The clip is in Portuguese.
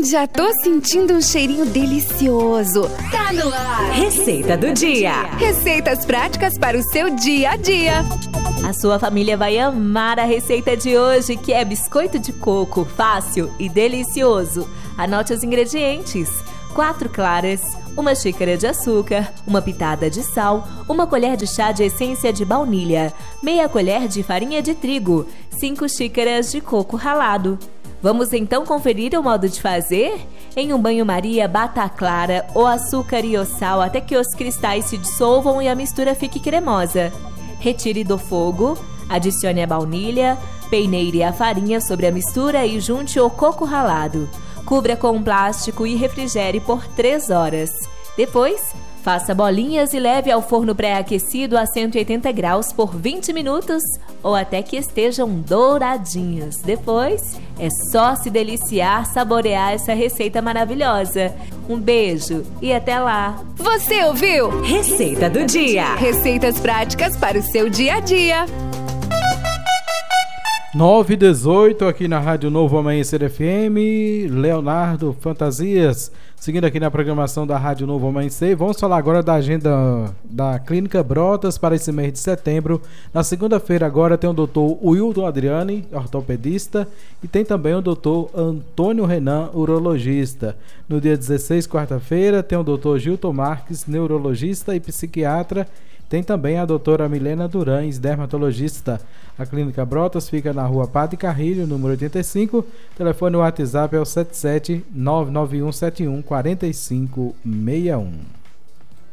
Já tô sentindo um cheirinho delicioso. Tá no ar. Receita do dia. Receitas práticas para o seu dia a dia. A sua família vai amar a receita de hoje, que é biscoito de coco, fácil e delicioso. Anote os ingredientes: 4 claras, 1 xícara de açúcar, 1 pitada de sal, 1 colher de chá de essência de baunilha, meia colher de farinha de trigo, 5 xícaras de coco ralado. Vamos então conferir o modo de fazer? Em um banho-maria, bata a clara, o açúcar e o sal até que os cristais se dissolvam e a mistura fique cremosa. Retire do fogo, adicione a baunilha, peneire a farinha sobre a mistura e junte o coco ralado. Cubra com um plástico e refrigere por 3 horas. Depois, faça bolinhas e leve ao forno pré-aquecido a 180 graus por 20 minutos ou até que estejam douradinhos. Depois, é só se deliciar, saborear essa receita maravilhosa. Um beijo e até lá! Você ouviu? Receita do dia. Receitas práticas para o seu dia a dia. 9h18 aqui na Rádio Novo Amanhecer FM, Leonardo Fantasias, seguindo aqui na programação da Rádio Novo Amanhecer. Vamos falar agora da agenda da Clínica Brotas para esse mês de setembro. Na segunda-feira agora tem o Dr. Wilton Adriani, ortopedista, e tem também o Dr. Antônio Renan, urologista. No dia 16, quarta-feira, tem o Dr. Gilton Marques, neurologista e psiquiatra. Tem também a doutora Milena Durães, dermatologista. A Clínica Brotas fica na rua Padre Carrilho, número 85. Telefone WhatsApp é o 77 99171 4561.